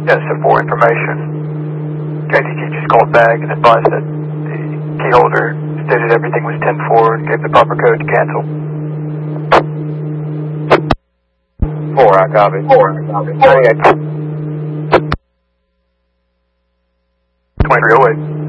Yes, so for information, KTG just called back and advised that the key holder stated everything was 10-4 and gave the proper code to cancel. 4, I copy. 2308.